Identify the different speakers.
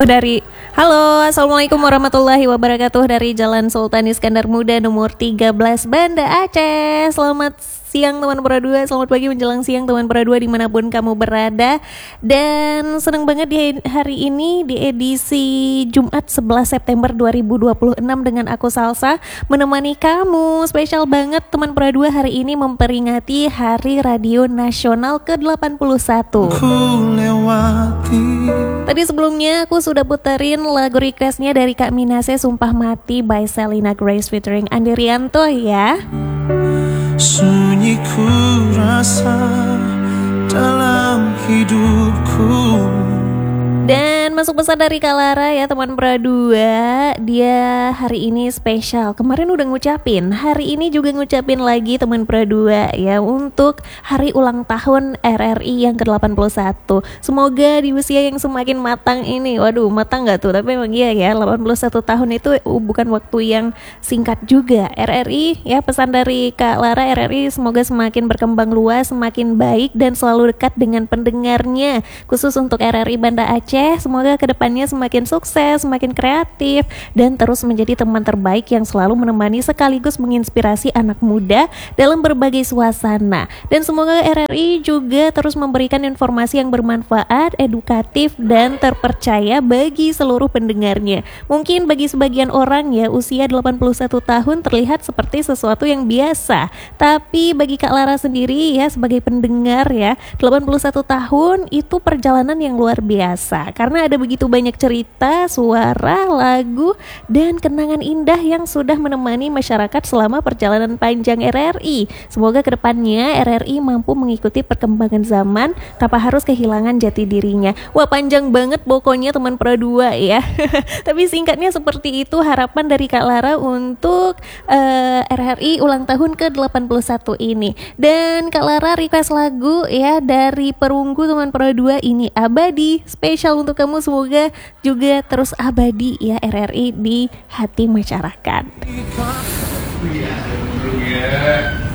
Speaker 1: Dari Halo, Assalamualaikum warahmatullahi wabarakatuh. Dari Jalan Sultan Iskandar Muda nomor 13 Banda Aceh. Selamat siang teman Pera 2, selamat pagi menjelang siang teman Pera 2 dimanapun kamu berada. Dan senang banget di hari ini di edisi Jumat 11 September 2026 dengan aku Salsa menemani kamu. Spesial banget teman Pera 2 hari ini memperingati Hari Radio Nasional ke-81. Tadi sebelumnya aku sudah puterin lagu requestnya dari Kak Minase, Sumpah Mati by Selina Grace featuring Andi Rianto ya.
Speaker 2: Sunyi ku rasa dalam hidupku.
Speaker 1: Dan masuk pesan dari Kak Lara ya teman Pera 2. Dia hari ini spesial. Kemarin udah ngucapin, hari ini juga ngucapin lagi teman Pera 2 ya, untuk hari ulang tahun RRI yang ke-81. Semoga di usia yang semakin matang ini, waduh matang gak tuh? Tapi memang iya ya, 81 tahun itu bukan waktu yang singkat juga. RRI ya, pesan dari Kak Lara, RRI semoga semakin berkembang luas, semakin baik dan selalu dekat dengan pendengarnya. Khusus untuk RRI Banda Aceh, semoga kedepannya semakin sukses, semakin kreatif, dan terus menjadi teman terbaik yang selalu menemani sekaligus menginspirasi anak muda dalam berbagai suasana. Dan semoga RRI juga terus memberikan informasi yang bermanfaat, edukatif, dan terpercaya bagi seluruh pendengarnya. Mungkin bagi sebagian orang ya, usia 81 tahun terlihat seperti sesuatu yang biasa, tapi bagi Kak Lara sendiri ya, sebagai pendengar ya, 81 tahun itu perjalanan yang luar biasa. Karena ada begitu banyak cerita, suara, lagu, dan kenangan indah yang sudah menemani masyarakat selama perjalanan panjang RRI. Semoga kedepannya RRI mampu mengikuti perkembangan zaman tanpa harus kehilangan jati dirinya. Wah, panjang banget pokoknya teman Pera 2 ya. Tapi singkatnya seperti itu harapan dari Kak Lara untuk RRI ulang tahun ke-81 ini. Dan Kak Lara request lagu ya dari Perunggu teman Pera 2 ini, Abadi, spesial untuk kamu, semoga juga terus abadi ya RRI di hati masyarakat.